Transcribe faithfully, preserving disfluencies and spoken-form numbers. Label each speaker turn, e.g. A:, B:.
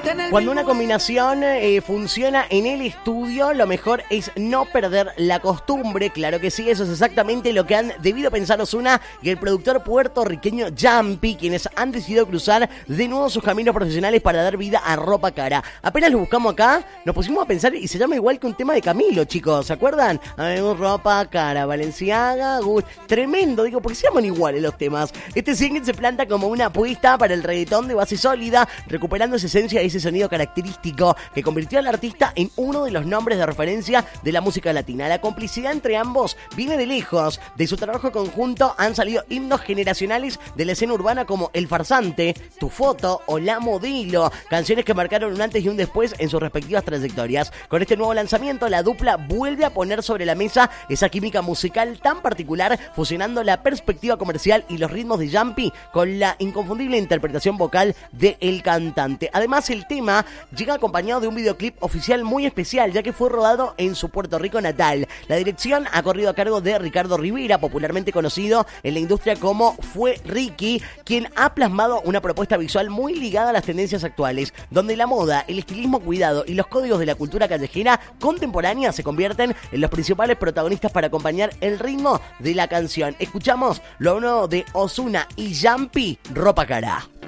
A: Cuando una combinación eh, funciona en el estudio, lo mejor es no perder la costumbre. Claro que sí, eso es exactamente lo que han debido pensar Ozuna y el productor puertorriqueño Jumpy, quienes han decidido cruzar de nuevo sus caminos profesionales para dar vida a Ropa Cara. Apenas lo buscamos acá, nos pusimos a pensar y se llama igual que un tema de Camilo, chicos, ¿se acuerdan? Habemos Ropa Cara, Balenciaga, Gucci. Tremendo, digo, ¿por qué se llaman iguales los temas? Este single se planta como una apuesta para el reggaetón de base sólida, recuperando esa esencia y ese sonido característico que convirtió al artista en uno de los nombres de referencia de la música latina. La complicidad entre ambos viene de lejos. De su trabajo conjunto han salido himnos generacionales de la escena urbana como El Farsante, Tu Foto o La Modelo, canciones que marcaron un antes y un después en sus respectivas trayectorias. Con este nuevo lanzamiento, la dupla vuelve a poner sobre la mesa esa química musical tan particular, fusionando la perspectiva comercial y los ritmos de Jumpy con la inconfundible interpretación vocal del cantante. Además, el tema llega acompañado de un videoclip oficial muy especial, ya que fue rodado en su Puerto Rico natal. La dirección ha corrido a cargo de Ricardo Rivera, popularmente conocido en la industria como Fue Ricky, quien ha plasmado una propuesta visual muy ligada a las tendencias actuales, donde la moda, el estilismo cuidado y los códigos de la cultura callejera contemporánea se convierten en los principales protagonistas para acompañar el ritmo de la canción. Escuchamos lo nuevo de Ozuna y Jumpy, Ropa Cara.